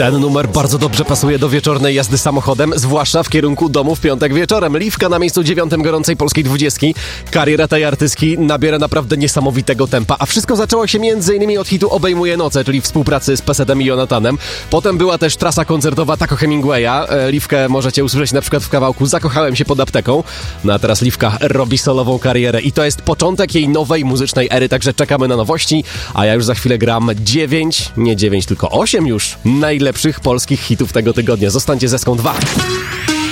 Ten numer bardzo dobrze pasuje do wieczornej jazdy samochodem, zwłaszcza w kierunku domu w piątek wieczorem. Liwka na miejscu 9 gorącej polskiej 20. Kariera tej artystki nabiera naprawdę niesamowitego tempa, a wszystko zaczęło się m.in. od hitu Obejmuje noce, czyli współpracy z Pesetem i Jonatanem. Potem była też trasa koncertowa Taco Hemingwaya. Liwkę możecie usłyszeć na przykład w kawałku Zakochałem się pod apteką. No a teraz Liwka robi solową karierę i to jest początek jej nowej muzycznej ery, także czekamy na nowości, a ja już za chwilę gram 9, tylko 8 już najlepszych polskich hitów tego tygodnia. Zostańcie ze Ską 2.